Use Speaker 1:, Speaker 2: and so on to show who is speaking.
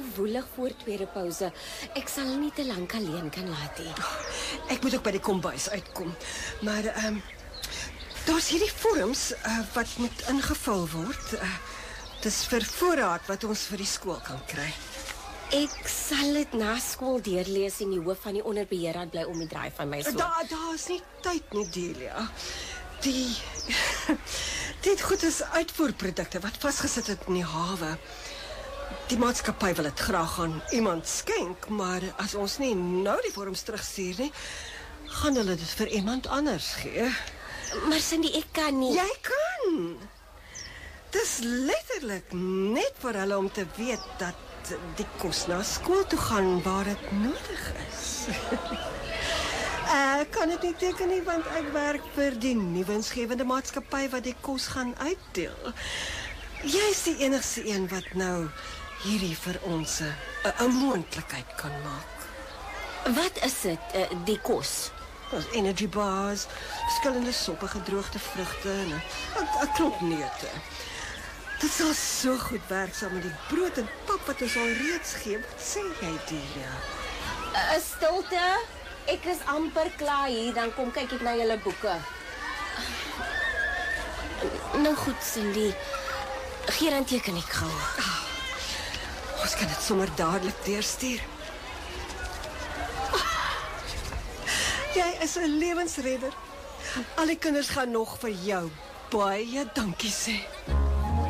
Speaker 1: woelig voor tweede pouse. Ek sal nie te lank alleen kan laat nie.
Speaker 2: Ek moet ook by die kombuis uitkom. Maar daar's hierdie vorms wat moet ingevul word. Dis vir voorraad wat ons vir die skool kan kry.
Speaker 1: Ek sal dit na skool deurlees en die hoof van die onderbeheerraad bly om die draai van my so.
Speaker 2: Daar's nie tyd nie, Delia. Dit goed is uitvoerprodukte wat vasgesit het in die hawe. Die maatskappy wil dit graag aan iemand skenk, maar as ons nie nou die vorms terugstuur nie, gaan hulle dit vir iemand anders gee.
Speaker 1: Maar Cindy, ek kan nie.
Speaker 2: Jy kan. Dis letterlik net vir hulle om te weet dat die kos na skool toe gaan waar dit nodig is. Ek kan dit nie teken nie, want ek werk vir die nuwe winsgewende maatskappy wat die kos gaan uitdeel. Jy is die enigste een wat nou hierdie vir ons 'n moontlikheid kan maak.
Speaker 1: Wat is dit, die kos?
Speaker 2: Ons energy bars, verskillende soppe, gedroogde vrugte en 'n klomp neute. Dit sal so goed werk saam met die brood en pap wat ons al reeds gee. Wat sê jy, Delia?
Speaker 1: Stilte. Ek is amper klaar hier, dan kom kyk ek na julle boeke. Nou goed, Cindy. Gee dan teken ek gou.
Speaker 2: Ons kan dit sommer dadelik deurstuur. Jy is 'n lewensredder. Al die kinders gaan nog vir jou baie dankie sê.